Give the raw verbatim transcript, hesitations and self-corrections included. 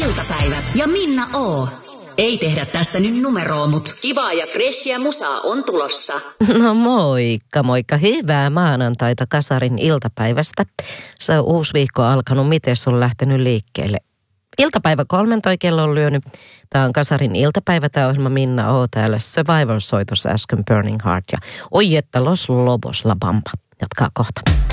iltapäivät ja Minna O. Ei tehdä tästä nyt numeroa, mut kivaa ja freshia musaa on tulossa. No moikka, moikka. Hyvää maanantaita Kasarin iltapäivästä. Se on uusi viikko alkanut. Miten se on lähtenyt liikkeelle? Iltapäivä kolmen toi kello on lyönyt. Tämä on Kasarin iltapäivä, tämä ohjelma Minna O. Täällä Survivor-soitossa äsken Burning Heart. Ja oi että Los Lobos La Bamba. Jatkaa kohta.